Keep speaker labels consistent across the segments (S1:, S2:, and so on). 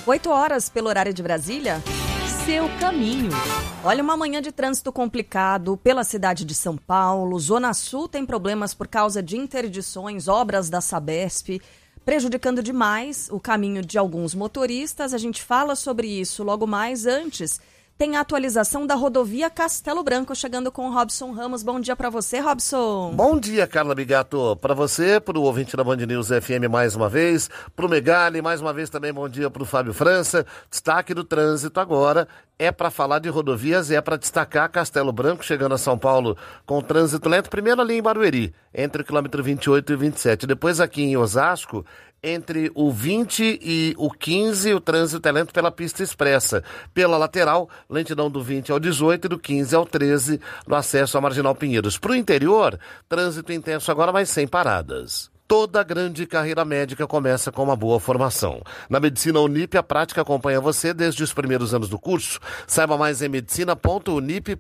S1: 8h pelo horário de Brasília. Seu caminho. Olha, uma manhã de trânsito complicado pela cidade de São Paulo. Zona Sul tem problemas por causa de interdições, obras da Sabesp, prejudicando demais o caminho de alguns motoristas. A gente fala sobre isso logo mais. Antes, tem a atualização da rodovia Castelo Branco, chegando com o Robson Ramos. Bom dia para você, Robson.
S2: Bom dia, Carla Bigato. Para você, para o ouvinte da Band News FM mais uma vez, para o Megali, mais uma vez também bom dia para o Fábio França. Destaque do trânsito agora é para falar de rodovias e é para destacar Castelo Branco, chegando a São Paulo com trânsito lento. Primeiro ali em Barueri, entre o quilômetro 28 e 27. Depois aqui em Osasco, entre o 20 e o 15, o trânsito é lento pela pista expressa. Pela lateral, lentidão do 20 ao 18 e do 15 ao 13 no acesso à Marginal Pinheiros. Para o interior, trânsito intenso agora, mas sem paradas. Toda grande carreira médica começa com uma boa formação. Na Medicina Unip, a prática acompanha você desde os primeiros anos do curso. Saiba mais em medicina.unip.br.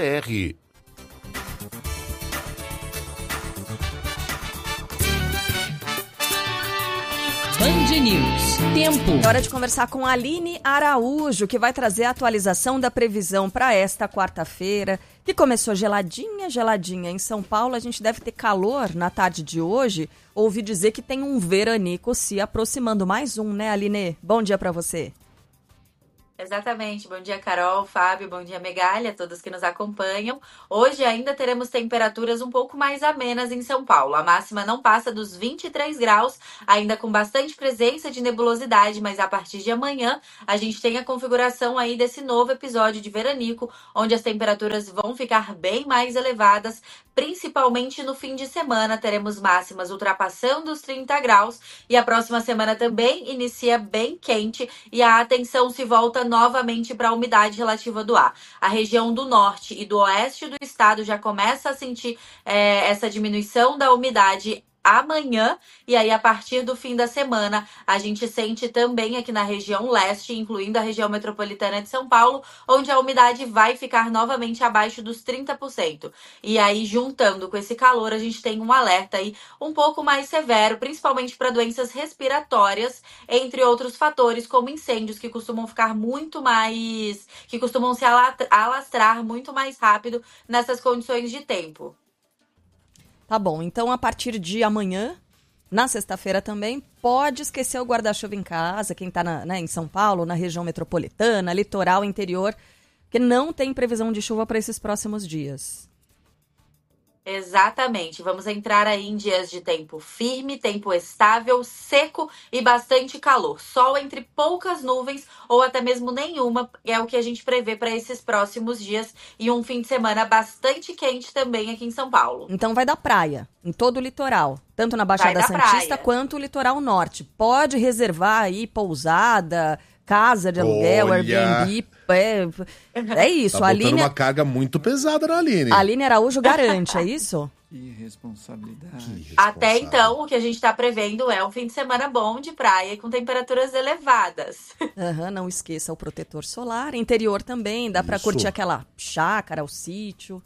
S3: Band News. Tempo.
S1: É hora de conversar com a Aline Araújo, que vai trazer a atualização da previsão para esta quarta-feira, que começou geladinha em São Paulo. A gente deve ter calor na tarde de hoje. Ouvi dizer que tem um veranico se aproximando. Mais um, né, Aline? Bom dia para você.
S4: Exatamente. Bom dia, Carol, Fábio, bom dia, Megali, a todos que nos acompanham. Hoje ainda teremos temperaturas um pouco mais amenas em São Paulo. A máxima não passa dos 23 graus, ainda com bastante presença de nebulosidade, mas a partir de amanhã a gente tem a configuração aí desse novo episódio de veranico, onde as temperaturas vão ficar bem mais elevadas, principalmente no fim de semana. Teremos máximas ultrapassando os 30 graus e a próxima semana também inicia bem quente e a atenção se volta novamente para a umidade relativa do ar. A região do norte e do oeste do estado já começa a sentir essa diminuição da umidade amanhã, e aí a partir do fim da semana a gente sente também aqui na região leste, incluindo a região metropolitana de São Paulo, onde a umidade vai ficar novamente abaixo dos 30%. E aí, juntando com esse calor, a gente tem um alerta aí um pouco mais severo, principalmente para doenças respiratórias, entre outros fatores, como incêndios que costumam ficar que costumam se alastrar muito mais rápido nessas condições de tempo.
S1: Tá bom, então a partir de amanhã, na sexta-feira também, pode esquecer o guarda-chuva em casa, quem está em São Paulo, na região metropolitana, litoral, interior, que não tem previsão de chuva para esses próximos dias.
S4: Exatamente, vamos entrar aí em dias de tempo firme, tempo estável, seco e bastante calor. Sol entre poucas nuvens ou até mesmo nenhuma é o que a gente prevê para esses próximos dias e um fim de semana bastante quente também aqui em São Paulo.
S1: Então vai dar praia em todo o litoral, tanto na Baixada Santista quanto o litoral norte. Pode reservar aí pousada, casa de aluguel, Airbnb. É isso.
S5: Tá botando uma carga muito pesada na Aline.
S1: A Aline Araújo garante, é isso?
S6: Que irresponsabilidade.
S4: Até então, o que a gente está prevendo é um fim de semana bom de praia com temperaturas elevadas.
S1: Não esqueça o protetor solar. Interior também, dá para curtir aquela chácara, o sítio.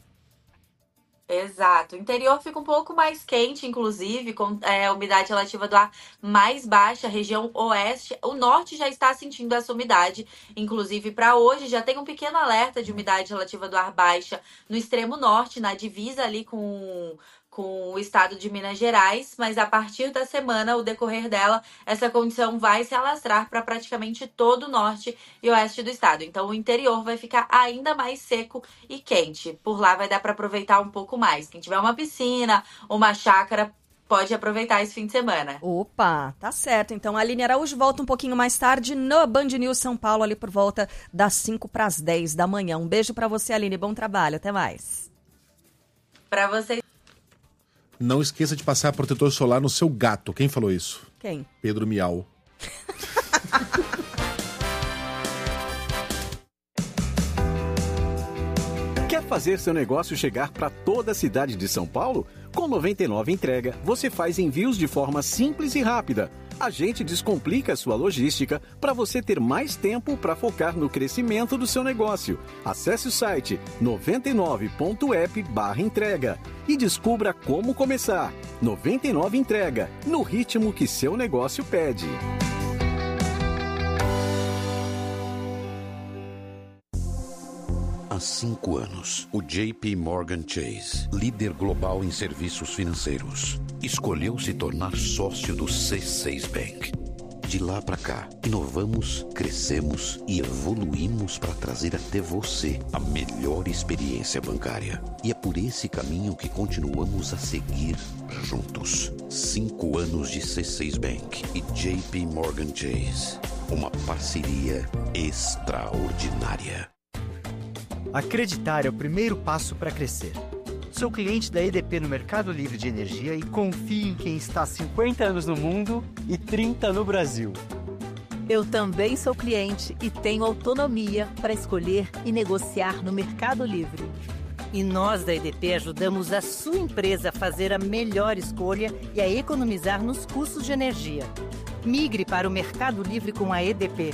S4: Exato. O interior fica um pouco mais quente, inclusive, com a umidade relativa do ar mais baixa. A região oeste, o norte já está sentindo essa umidade. Inclusive, para hoje, já tem um pequeno alerta de umidade relativa do ar baixa no extremo norte, na divisa ali com o estado de Minas Gerais, mas a partir da semana, o decorrer dela, essa condição vai se alastrar para praticamente todo o norte e oeste do estado. Então, o interior vai ficar ainda mais seco e quente. Por lá vai dar para aproveitar um pouco mais. Quem tiver uma piscina, uma chácara, pode aproveitar esse fim de semana.
S1: Opa, tá certo. Então, a Aline Araújo volta um pouquinho mais tarde no Band News São Paulo, ali por volta das 5 para as 10 da manhã. Um beijo para você, Aline. Bom trabalho. Até mais.
S4: Para vocês.
S5: Não esqueça de passar protetor solar no seu gato. Quem falou isso?
S1: Quem?
S5: Pedro Miau.
S7: Quer fazer seu negócio chegar para toda a cidade de São Paulo? Com 99 Entrega, você faz envios de forma simples e rápida. A gente descomplica a sua logística para você ter mais tempo para focar no crescimento do seu negócio. Acesse o site 99.app/entrega e descubra como começar. 99 Entrega, no ritmo que seu negócio pede.
S8: Há 5 anos, o JP Morgan Chase, líder global em serviços financeiros, escolheu se tornar sócio do C6 Bank. De lá para cá, inovamos, crescemos e evoluímos para trazer até você a melhor experiência bancária. E é por esse caminho que continuamos a seguir juntos. 5 anos de C6 Bank e JP Morgan Chase. Uma parceria extraordinária.
S9: Acreditar é o primeiro passo para crescer. Sou cliente da EDP no Mercado Livre de Energia e confio em quem está há 50 anos no mundo e 30 no Brasil.
S10: Eu também sou cliente e tenho autonomia para escolher e negociar no Mercado Livre. E nós da EDP ajudamos a sua empresa a fazer a melhor escolha e a economizar nos custos de energia. Migre para o Mercado Livre com a EDP.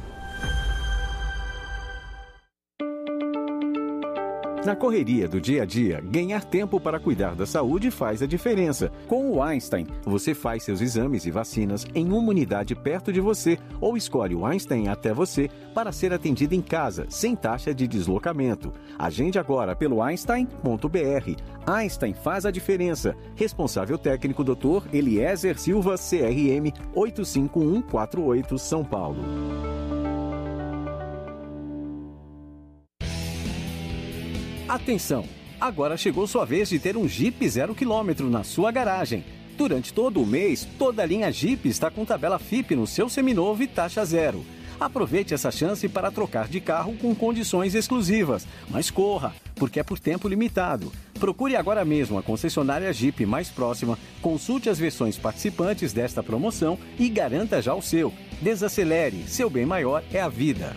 S7: Na correria do dia a dia, ganhar tempo para cuidar da saúde faz a diferença. Com o Einstein, você faz seus exames e vacinas em uma unidade perto de você ou escolhe o Einstein até você para ser atendido em casa, sem taxa de deslocamento. Agende agora pelo einstein.br. Einstein faz a diferença. Responsável técnico Dr. Eliezer Silva, CRM 85148, São Paulo. Atenção! Agora chegou sua vez de ter um Jeep 0 km na sua garagem. Durante todo o mês, toda a linha Jeep está com tabela FIP no seu seminovo e taxa zero. Aproveite essa chance para trocar de carro com condições exclusivas. Mas corra, porque é por tempo limitado. Procure agora mesmo a concessionária Jeep mais próxima, consulte as versões participantes desta promoção e garanta já o seu. Desacelere, seu bem maior é a vida.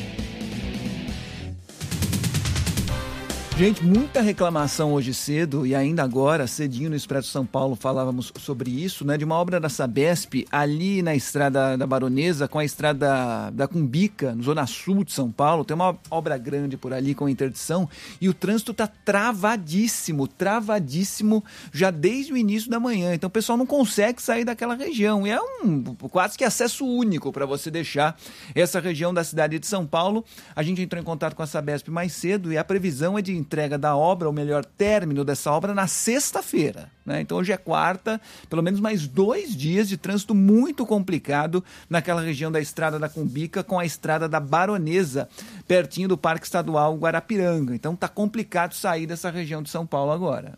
S6: Gente, muita reclamação hoje cedo e ainda agora, cedinho no Expresso São Paulo, falávamos sobre isso, né? De uma obra da Sabesp ali na Estrada da Baronesa com a Estrada da Cumbica, no Zona Sul de São Paulo. Tem uma obra grande por ali com interdição e o trânsito está travadíssimo já desde o início da manhã. Então o pessoal não consegue sair daquela região e é quase que acesso único para você deixar essa região da cidade de São Paulo. A gente entrou em contato com a Sabesp mais cedo e a previsão é de entrega da obra, ou melhor, término dessa obra na sexta-feira, né? Então hoje é quarta, pelo menos mais 2 dias de trânsito muito complicado naquela região da Estrada da Cumbica com a Estrada da Baronesa, pertinho do Parque Estadual Guarapiranga. Então tá complicado sair dessa região de São Paulo agora.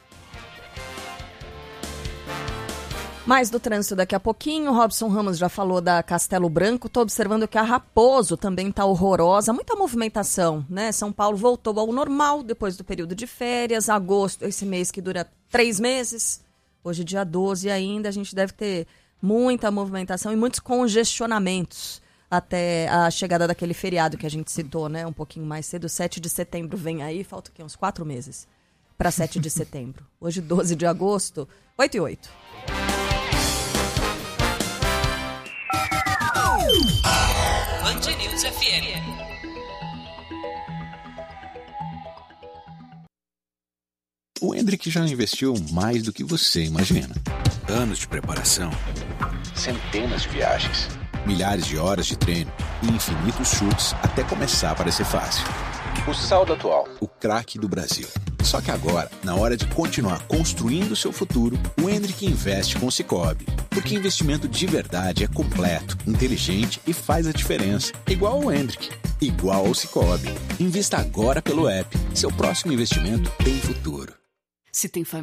S1: Mais do trânsito daqui a pouquinho. Robson Ramos já falou da Castelo Branco. Estou observando que a Raposo também está horrorosa. Muita movimentação, né? São Paulo voltou ao normal depois do período de férias. Agosto, esse mês que dura 3 meses. Hoje, dia 12 ainda, a gente deve ter muita movimentação e muitos congestionamentos até a chegada daquele feriado que a gente citou, né? Um pouquinho mais cedo. 7 de setembro vem aí. Falta o quê? Uns 4 meses para 7 de setembro. Hoje, 12 de agosto, 8h08.
S3: Band News FM.
S11: O Hendrick já investiu mais do que você imagina. Anos de preparação, centenas de viagens, milhares de horas de treino e infinitos chutes até começar a parecer fácil. O saldo atual, o craque do Brasil. Só que agora, na hora de continuar construindo o seu futuro, o Hendrick investe com o Sicoob. Porque investimento de verdade é completo, inteligente e faz a diferença. Igual ao Hendrick, igual ao Sicoob. Invista agora pelo app. Seu próximo investimento tem futuro.
S3: Se tem família.